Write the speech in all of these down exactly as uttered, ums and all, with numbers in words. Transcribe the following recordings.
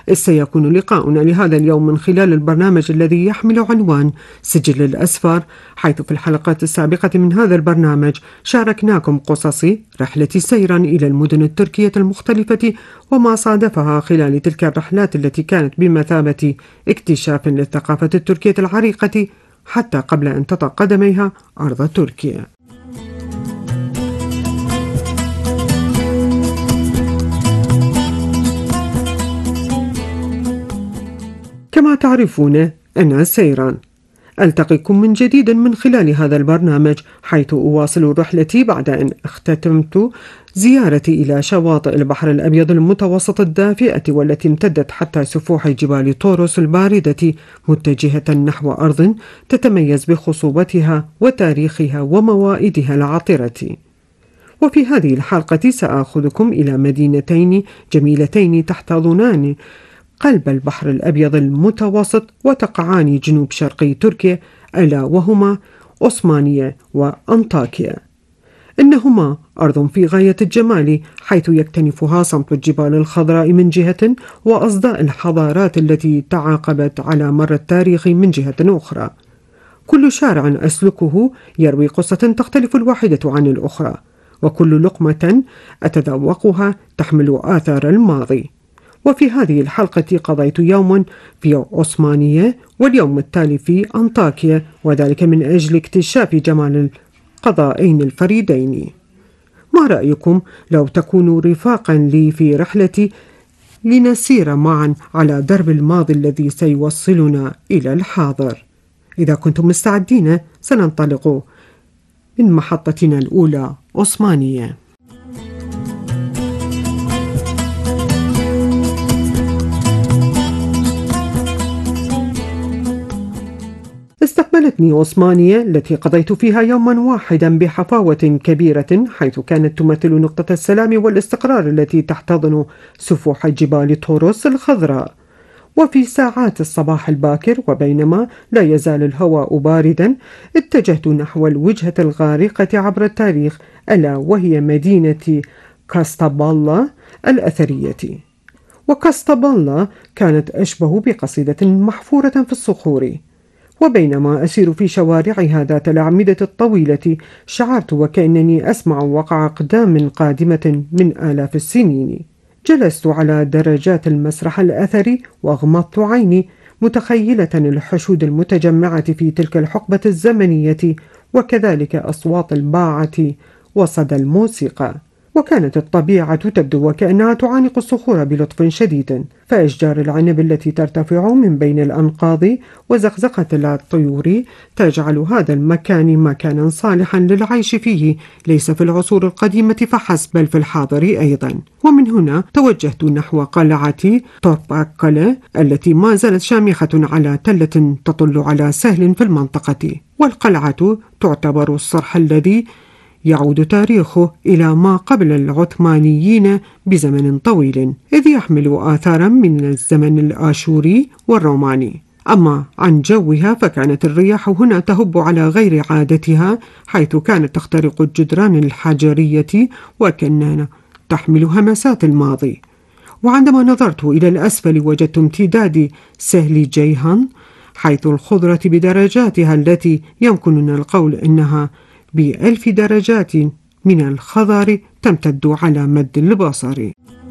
إذ سيكون لقاؤنا لهذا اليوم من خلال البرنامج الذي يحمل عنوان سجل الأسفار، حيث في الحلقات السابقة من هذا البرنامج شاركناكم قصصي رحلة سيرا إلى المدن التركية المختلفة وما صادفها خلال تلك الرحلات التي كانت بمثابة اكتشاف للثقافة التركية العريقة حتى قبل أن تطأ قدميها أرض تركيا. كما تعرفون أنا سيران، ألتقيكم من جديد من خلال هذا البرنامج، حيث أواصل رحلتي بعد أن اختتمت زيارتي إلى شواطئ البحر الأبيض المتوسط الدافئة والتي امتدت حتى سفوح جبال طورس الباردة، متجهة نحو أرض تتميز بخصوبتها وتاريخها وموائدها العطرة. وفي هذه الحلقة سآخذكم إلى مدينتين جميلتين تحتضنان قلب البحر الأبيض المتوسط وتقعان جنوب شرقي تركيا، ألا وهما عثمانية وأنطاكيا. إنهما أرض في غاية الجمال، حيث يكتنفها صمت الجبال الخضراء من جهة وأصداء الحضارات التي تعاقبت على مر التاريخ من جهة أخرى. كل شارع أسلكه يروي قصة تختلف الواحدة عن الأخرى، وكل لقمة أتذوقها تحمل آثار الماضي. وفي هذه الحلقة قضيت يوما في عثمانية واليوم التالي في أنطاكيا، وذلك من أجل اكتشاف جمال القضاءين الفريدين. ما رأيكم لو تكونوا رفاقا لي في رحلتي لنسير معا على درب الماضي الذي سيوصلنا إلى الحاضر؟ إذا كنتم مستعدين سننطلق من محطتنا الأولى عثمانية. استقبلتني عثمانية التي قضيت فيها يوما واحدا بحفاوة كبيرة، حيث كانت تمثل نقطة السلام والاستقرار التي تحتضن سفوح جبال طورس الخضراء. وفي ساعات الصباح الباكر وبينما لا يزال الهواء باردا، اتجهت نحو الوجهة الغارقة عبر التاريخ، ألا وهي مدينة كاستابالا الأثرية. وكاستابالا كانت أشبه بقصيدة محفورة في الصخور. وبينما أسير في شوارعها ذات الأعمدة الطويلة، شعرت وكأنني أسمع وقع أقدام قادمة من آلاف السنين. جلست على درجات المسرح الأثري وأغمضت عيني، متخيلة الحشود المتجمعة في تلك الحقبة الزمنية، وكذلك أصوات الباعة وصدى الموسيقى. وكانت الطبيعة تبدو وكأنها تعانق الصخور بلطف شديد، فأشجار العنب التي ترتفع من بين الأنقاض وزقزقة الطيور تجعل هذا المكان مكانا صالحا للعيش فيه، ليس في العصور القديمة فحسب بل في الحاضر أيضا. ومن هنا توجهت نحو قلعة تورباكلة التي ما زالت شامخة على تلة تطل على سهل في المنطقة. والقلعة تعتبر الصرح الذي يعود تاريخه إلى ما قبل العثمانيين بزمن طويل، إذ يحمل آثارا من الزمن الآشوري والروماني. أما عن جوها فكانت الرياح هنا تهب على غير عادتها، حيث كانت تخترق الجدران الحجرية وكأنها تحمل همسات الماضي. وعندما نظرت إلى الأسفل وجدت امتداد سهل جيهان، حيث الخضرة بدرجاتها التي يمكننا القول إنها بألف درجات من الخضار تمتد على مد البصر.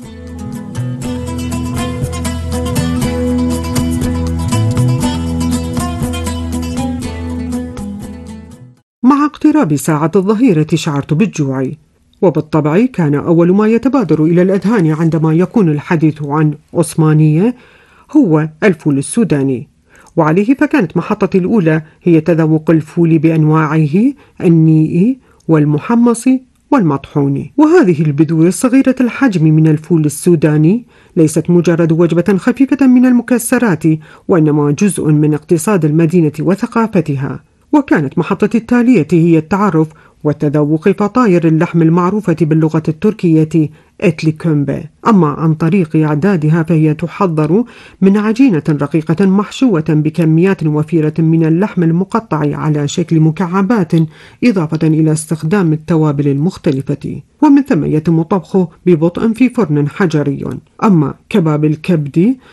مع اقتراب ساعة الظهيرة شعرت بالجوع، وبالطبع كان أول ما يتبادر إلى الأذهان عندما يكون الحديث عن عثمانية هو الفول السوداني. وعليه فكانت محطتي الأولى هي تذوق الفول بأنواعه النيئي والمحمص والمطحون. وهذه البذور الصغيرة الحجم من الفول السوداني ليست مجرد وجبة خفيفة من المكسرات، وإنما جزء من اقتصاد المدينة وثقافتها. وكانت محطتي التالية هي التعرف وتذوق فطاير اللحم المعروفة باللغة التركية إتلي كومبي. أما عن طريق إعدادها فهي تحضر من عجينة رقيقة محشوة بكميات وفيرة من اللحم المقطع على شكل مكعبات، إضافة إلى استخدام التوابل المختلفة، ومن ثم يتم طبخه ببطء في فرن حجري. أما كباب الكبد